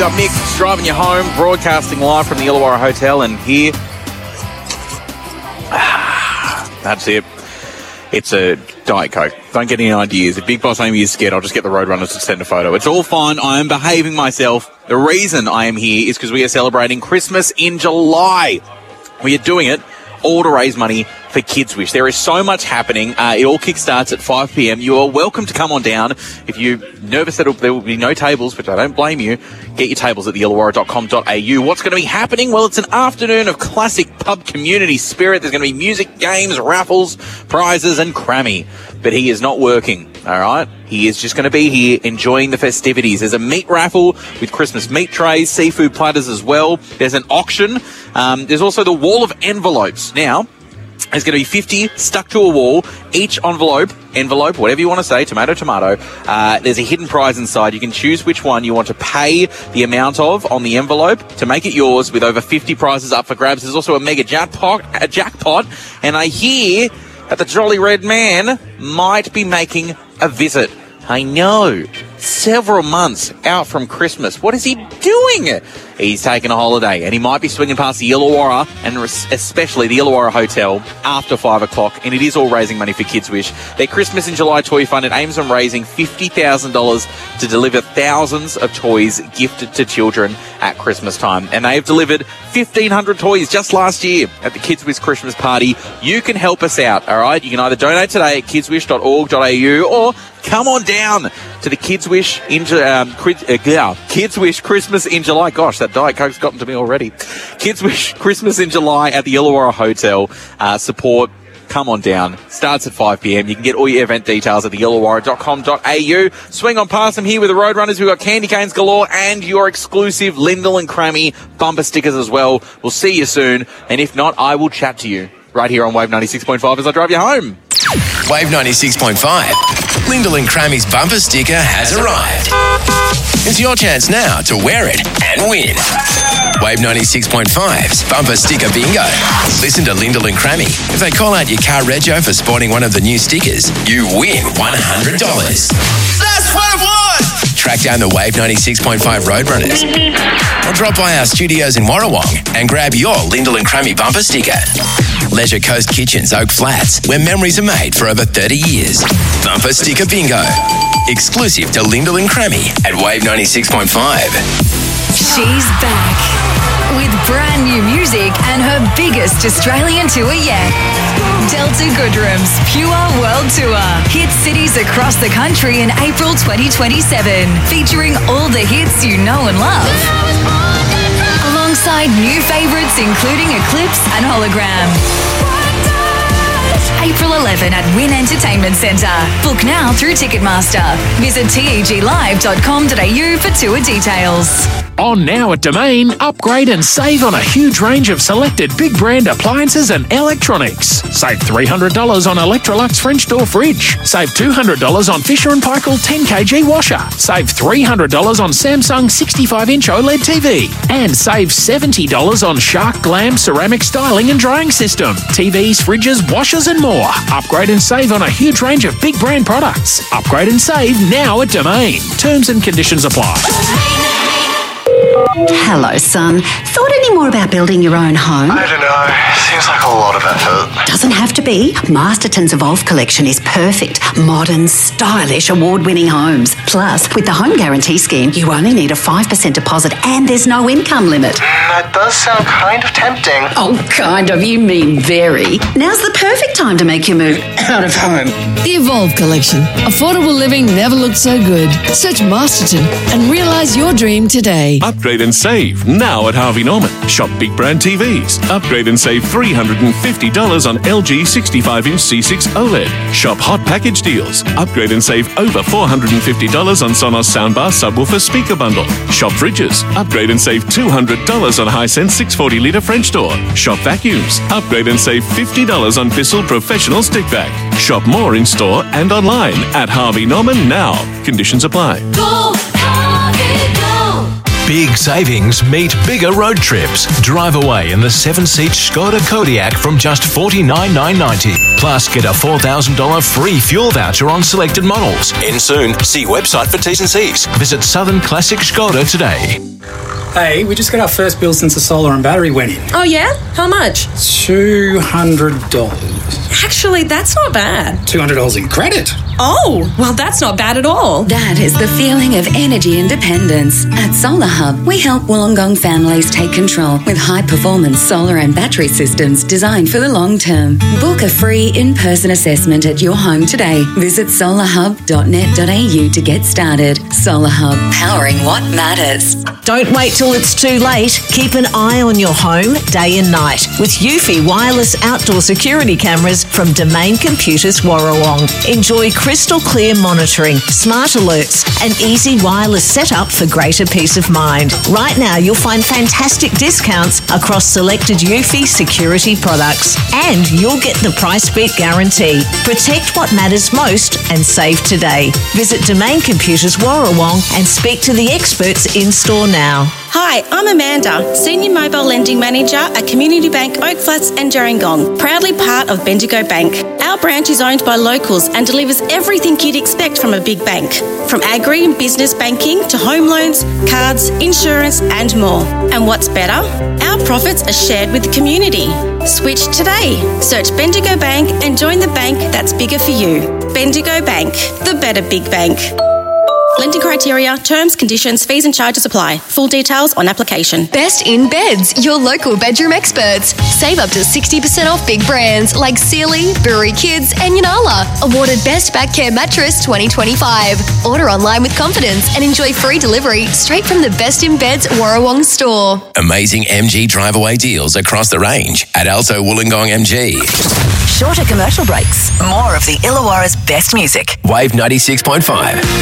got Mick driving you home, broadcasting live from the Illawarra Hotel, and here, that's it. It's a Diet Coke. Don't get any ideas. If Big Boss Amy is scared, I'll just get the Roadrunners to send a photo. It's all fine. I am behaving myself. The reason I am here is because we are celebrating Christmas in July. We are doing it all to raise money for Kids Wish. There is so much happening. It all kickstarts at 5 p.m. You are welcome to come on down. If you're nervous that there will be no tables, which I don't blame you, get your tables at theillawarra.com.au. What's going to be happening? Well, it's an afternoon of classic pub community spirit. There's going to be music, games, raffles, prizes, and crammy. But he is not working, all right? He is just going to be here enjoying the festivities. There's a meat raffle with Christmas meat trays, seafood platters as well. There's an auction. There's also the wall of envelopes. Now, there's going to be 50 stuck to a wall. Each envelope, whatever you want to say, tomato, there's a hidden prize inside. You can choose which one you want to pay the amount of on the envelope to make it yours, with over 50 prizes up for grabs. There's also a mega jackpot, and I hear that the Jolly Red Man might be making a visit. I know. Several months out from Christmas. What is he doing? He's taking a holiday, and he might be swinging past the Illawarra, and especially the Illawarra Hotel, after 5 o'clock, and it is all raising money for Kids Wish. Their Christmas in July toy fund, it aims on raising $50,000 to deliver thousands of toys gifted to children at Christmas time. And they have delivered 1,500 toys just last year at the Kids Wish Christmas party. You can help us out, all right? You can either donate today at kidswish.org.au or come on down to the Kids Wish Kids Wish Christmas in July. Gosh, that Diet Coke's gotten to me already. Kids Wish Christmas in July at the Illawarra Hotel. Support. Come on down. Starts at 5 p.m. You can get all your event details at theillawarra.com.au. Swing on past them here with the Roadrunners. We've got candy canes galore and your exclusive Lyndall and Crammy bumper stickers as well. We'll see you soon. And if not, I will chat to you right here on Wave 96.5 as I drive you home. Wave 96.5. Lyndall and Crammy's bumper sticker has arrived. It's your chance now to wear it and win. Wave 96.5's bumper sticker bingo. Listen to Lyndall and Crammy. If they call out your car rego for spotting one of the new stickers, you win $100. That's what I want! Track down the Wave 96.5 Roadrunners. Or drop by our studios in Warrawong and grab your Lyndall and Crammy bumper sticker. Leisure Coast Kitchens, Oak Flats, where memories are made for over 30 years. Bumper sticker bingo. Exclusive to Lyndall and Crammy at Wave 96.5. She's back with brand new music and her biggest Australian tour yet. Delta Goodrum's Pure World Tour hits cities across the country in April 2027, featuring all the hits you know and love. Alongside new favourites including Eclipse and Hologram. April 11 at Wynn Entertainment Centre. Book now through Ticketmaster. Visit teglive.com.au for tour details. On now at Domain, upgrade and save on a huge range of selected big brand appliances and electronics. Save $300 on Electrolux French door fridge. Save $200 on Fisher & Paykel 10kg washer. Save $300 on Samsung 65-inch OLED TV. And save $70 on Shark Glam ceramic styling and drying system. TVs, fridges, washers and more. Upgrade and save on a huge range of big brand products. Upgrade and save now at Domain. Terms and conditions apply. Hello, son. Thought any more about building your own home? I don't know. Seems like a lot of effort. Doesn't have to be. Masterton's Evolve collection is perfect. Modern, stylish, award-winning homes. Plus, with the Home Guarantee Scheme, you only need a 5% deposit and there's no income limit. That does sound kind of tempting. Oh, kind of. You mean very. Now's the perfect time to make your move out of home. The Evolve collection. Affordable living never looked so good. Search Masterton and realise your dream today. Upgrade and save now at Harvey Norman. Shop big brand TVs. Upgrade and save $350 on LG 65-inch C6 OLED. Shop hot package deals. Upgrade and save over $450 on Sonos soundbar subwoofer speaker bundle. Shop fridges. Upgrade and save $200 on Hisense 640-litre French door. Shop vacuums. Upgrade and save $50 on Bissell Professional Stick Vac. Shop more in store and online at Harvey Norman now. Conditions apply. Go Harvey, go! Big savings meet bigger road trips. Drive away in the 7-seat Skoda Kodiaq from just $49,990. Plus, get a $4,000 free fuel voucher on selected models. End soon. See website for T's and C's. Visit Southern Classic Skoda today. Hey, we just got our first bill since the solar and battery went in. Oh, yeah? How much? $200. Actually, that's not bad. $200 in credit. Oh, well, that's not bad at all. That is the feeling of energy independence. At Solar Hub, we help Wollongong families take control with high-performance solar and battery systems designed for the long term. Book a free in-person assessment at your home today. Visit solarhub.net.au to get started. Solar Hub, powering what matters. Don't wait till it's too late. Keep an eye on your home day and night with Eufy wireless outdoor security cameras from Domain Computers Warrawong. Enjoy crystal clear monitoring, smart alerts, and easy wireless setup for greater peace of mind. Right now, you'll find fantastic discounts across selected Eufy security products, and you'll get the price beat guarantee. Protect what matters most and save today. Visit Domain Computers Warrawong and speak to the experts in store now. Hi, I'm Amanda, Senior Mobile Lending Manager at Community Bank Oak Flats and Gerringong, proudly part of Bendigo Bank. Our branch is owned by locals and delivers everything you'd expect from a big bank, from agri and business banking to home loans, cards, insurance and more. And what's better? Our profits are shared with the community. Switch today. Search Bendigo Bank and join the bank that's bigger for you. Bendigo Bank, the better big bank. Lending criteria, terms, conditions, fees and charges apply. Full details on application. Best in Beds, your local bedroom experts. Save up to 60% off big brands like Sealy, Brewery Kids and Yanala. Awarded Best Back Care Mattress 2025. Order online with confidence and enjoy free delivery straight from the Best in Beds Warrawong store. Amazing MG drive-away deals across the range at Alto Wollongong MG. Shorter commercial breaks. More of the Illawarra's best music. Wave 96.5.